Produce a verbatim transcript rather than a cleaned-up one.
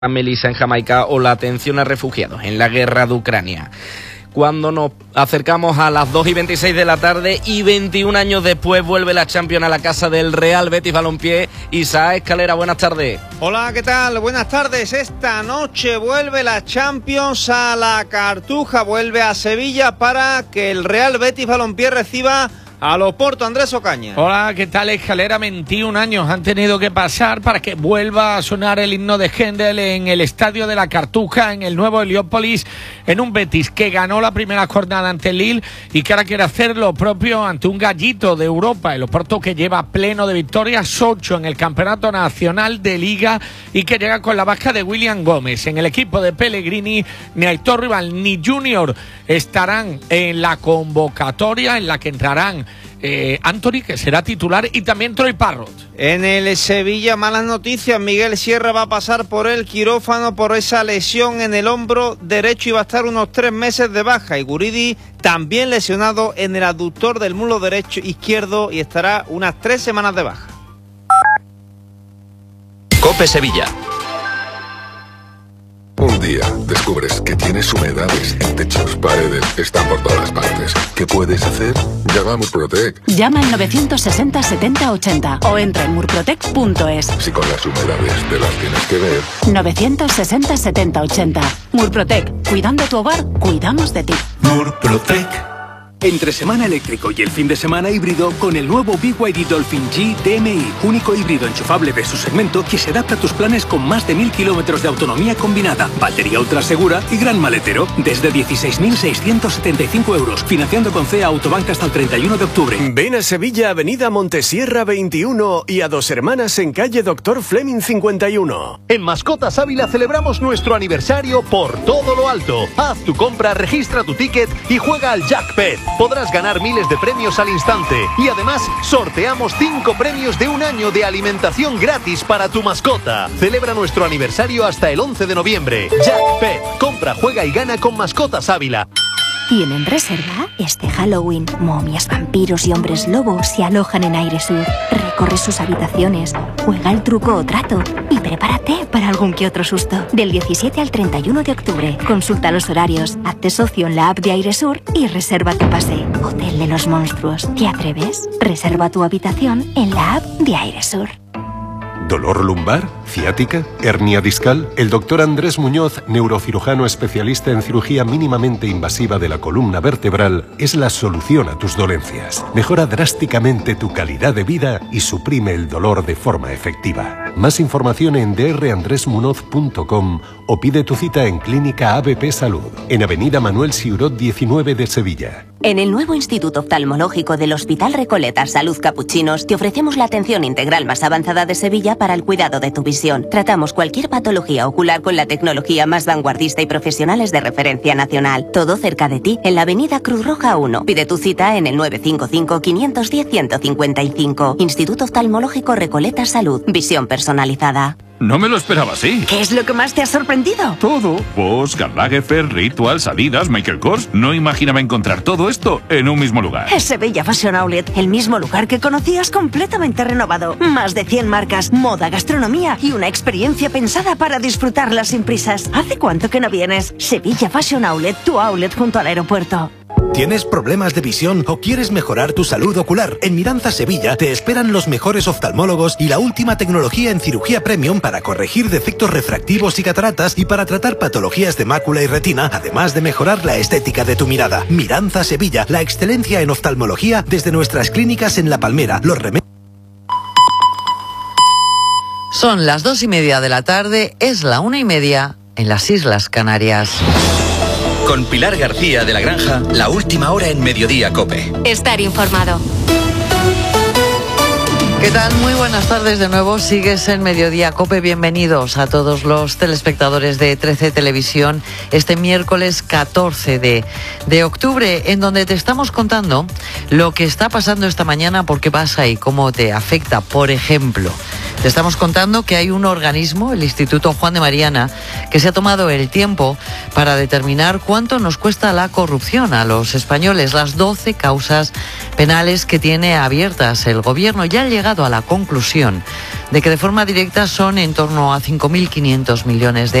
Melissa en Jamaica o la atención a refugiados en la guerra de Ucrania. Cuando nos acercamos a las dos y veintiséis de la tarde y veintiún años después vuelve la Champions a la casa del Real Betis Balompié. Isaac Escalera, buenas tardes. Hola, ¿qué tal? Buenas tardes. Esta noche vuelve la Champions a la Cartuja, vuelve a Sevilla para que el Real Betis Balompié reciba a Oporto. Andrés Ocaña. Hola, ¿qué tal, Escalera? veintiún años han tenido que pasar para que vuelva a sonar el himno de Händel en el estadio de la Cartuja, en el nuevo Heliópolis, en un Betis que ganó la primera jornada ante el Lille y que ahora quiere hacer lo propio ante un gallito de Europa, el Oporto, que lleva pleno de victorias, ocho en el Campeonato Nacional de Liga y que llega con la baja de William Gómez. En el equipo de Pellegrini, ni Aitor Rival ni Junior estarán en la convocatoria en la que entrarán Eh, Anthony, que será titular, y también Troy Parrott. En el Sevilla, malas noticias. Miguel Sierra va a pasar por el quirófano por esa lesión en el hombro derecho y va a estar unos tres meses de baja. Y Guridi también lesionado en el aductor del muslo derecho izquierdo y estará unas tres semanas de baja. COPE Sevilla. Un día descubres que tienes humedades en techos, paredes, están por todas partes. ¿Qué puedes hacer? Llama a Murprotec. Llama al novecientos sesenta setenta ochenta o entra en murprotec punto es. Si con las humedades te las tienes que ver. novecientos sesenta setenta ochenta. Murprotec. Cuidando tu hogar, cuidamos de ti. Murprotec. Entre semana eléctrico y el fin de semana híbrido con el nuevo B Y D Dolphin G D M I, único híbrido enchufable de su segmento que se adapta a tus planes con más de mil kilómetros de autonomía combinada, batería ultra segura y gran maletero, desde dieciséis mil seiscientos setenta y cinco euros, financiando con C E A Autobank hasta el treinta y uno de octubre. Ven a Sevilla, Avenida Montesierra veintiuno y a Dos Hermanas en calle Doctor Fleming cincuenta y uno. En Mascotas Ávila celebramos nuestro aniversario por todo lo alto. Haz tu compra, registra tu ticket y juega al Jackpet. Podrás ganar miles de premios al instante. Y además, sorteamos cinco premios de un año de alimentación gratis para tu mascota. Celebra nuestro aniversario hasta el once de noviembre. Jackpet. Compra, juega y gana con Mascotas Ávila. ¿Tienen reserva? Este Halloween, momias, vampiros y hombres lobos se alojan en Airesur. Recorre sus habitaciones, juega el truco o trato y prepárate para algún que otro susto. Del diecisiete al treinta y uno de octubre, consulta los horarios, hazte socio en la app de Airesur y reserva tu pase. Hotel de los monstruos. ¿Te atreves? Reserva tu habitación en la app de Airesur. ¿Dolor lumbar? ¿Ciática? ¿Hernia discal? El doctor Andrés Muñoz, neurocirujano especialista en cirugía mínimamente invasiva de la columna vertebral, es la solución a tus dolencias. Mejora drásticamente tu calidad de vida y suprime el dolor de forma efectiva. Más información en d r andres munoz punto com o pide tu cita en Clínica A B P Salud, en Avenida Manuel Siurot diecinueve de Sevilla. En el nuevo Instituto Oftalmológico del Hospital Recoletas Salud Capuchinos te ofrecemos la atención integral más avanzada de Sevilla para el cuidado de tu visión. Tratamos cualquier patología ocular con la tecnología más vanguardista y profesionales de referencia nacional. Todo cerca de ti, en la Avenida Cruz Roja uno. Pide tu cita en el nueve cinco cinco, cinco uno cero, uno cinco cinco. Instituto Oftalmológico Recoletas Salud. Visión personalizada. No me lo esperaba así. ¿Qué es lo que más te ha sorprendido? Todo. Bosch, Karl Lagerfeld, Rituals, Adidas, Michael Kors. No imaginaba encontrar todo esto en un mismo lugar. Es Sevilla Fashion Outlet, el mismo lugar que conocías completamente renovado. Más de cien marcas, moda, gastronomía y una experiencia pensada para disfrutarla sin prisas. ¿Hace cuánto que no vienes? Sevilla Fashion Outlet, tu outlet junto al aeropuerto. ¿Tienes problemas de visión o quieres mejorar tu salud ocular? En Miranza Sevilla te esperan los mejores oftalmólogos y la última tecnología en cirugía premium para corregir defectos refractivos y cataratas y para tratar patologías de mácula y retina, además de mejorar la estética de tu mirada. Miranza Sevilla, la excelencia en oftalmología desde nuestras clínicas en La Palmera, Los Remedios. Son las dos y media de la tarde, es la una y media en las Islas Canarias. Con Pilar García de la Granja, la última hora en Mediodía COPE. Estar informado. ¿Qué tal? Muy buenas tardes de nuevo. Sigues en Mediodía COPE. Bienvenidos a todos los telespectadores de trece Televisión este miércoles catorce de octubre, en donde te estamos contando lo que está pasando esta mañana, por qué pasa y cómo te afecta. Por ejemplo, Te estamos contando que hay un organismo, el Instituto Juan de Mariana, que se ha tomado el tiempo para determinar cuánto nos cuesta la corrupción a los españoles. Las doce causas penales que tiene abiertas el gobierno ya ha llegado a la conclusión de que de forma directa son en torno a cinco mil quinientos millones de